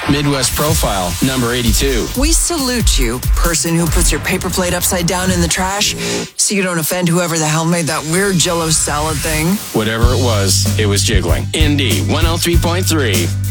Midwest Profile, number 82. We salute you, person who puts your paper plate upside down in the trash so you don't offend whoever the hell made that weird Jell-O salad thing. Whatever it was jiggling. Indy 103.3.